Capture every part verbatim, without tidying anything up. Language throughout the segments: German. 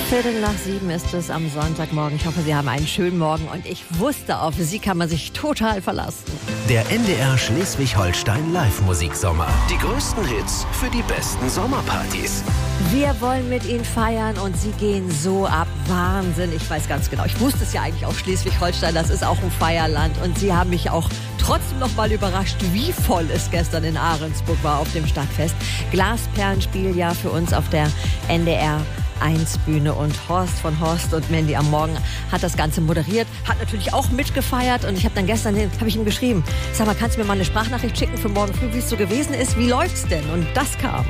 Viertel nach sieben ist es am Sonntagmorgen. Ich hoffe, Sie haben einen schönen Morgen und ich wusste, auf Sie kann man sich total verlassen. Der N D R Schleswig-Holstein Live-Musiksommer. Die größten Hits für die besten Sommerpartys. Wir wollen mit Ihnen feiern und Sie gehen so ab. Wahnsinn, ich weiß ganz genau. Ich wusste es ja eigentlich auch, Schleswig-Holstein, das ist auch ein Feierland. Und Sie haben mich auch trotzdem noch mal überrascht, wie voll es gestern in Ahrensburg war auf dem Stadtfest. Glasperlenspiel ja für uns auf der N D R eins Bühne und Horst von Horst und Mandy am Morgen hat das Ganze moderiert, hat natürlich auch mitgefeiert und ich habe dann gestern habe ich ihm geschrieben, sag mal, kannst du mir mal eine Sprachnachricht schicken für morgen früh, wie es so gewesen ist, wie läuft's denn? Und das kam.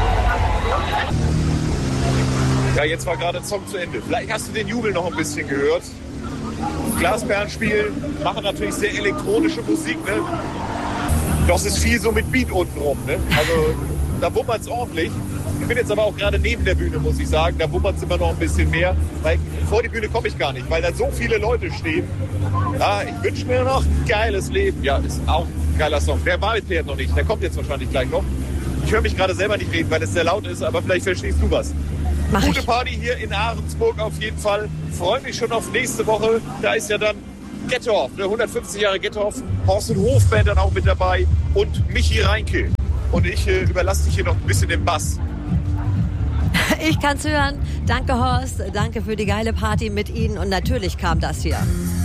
Ja, jetzt war gerade der Song zu Ende. Vielleicht hast du den Jubel noch ein bisschen gehört. Glasperlenspiel, machen natürlich sehr elektronische Musik, ne? Doch es ist viel so mit Beat untenrum, ne? Also da wummert's ordentlich. Ich bin jetzt aber auch gerade neben der Bühne, muss ich sagen. Da wummert es immer noch ein bisschen mehr. Weil vor die Bühne komme ich gar nicht, weil da so viele Leute stehen. Ja, ich wünsche mir noch ein geiles Leben. Ja, ist auch ein geiler Song. Der war bisher noch nicht. Der kommt jetzt wahrscheinlich gleich noch. Ich höre mich gerade selber nicht reden, weil es sehr laut ist. Aber vielleicht verstehst du was. Mach Gute ich. Party hier in Ahrensburg auf jeden Fall. Freue mich schon auf nächste Woche. Da ist ja dann Gettorf, ne? hundertfünfzig Jahre Gettorf. Horst und Hofband dann auch mit dabei. Und Michi Reinke. Und ich äh, überlasse dich hier noch ein bisschen den Bass. Ich kann's hören. Danke, Horst. Danke für die geile Party mit Ihnen. Und natürlich kam das hier.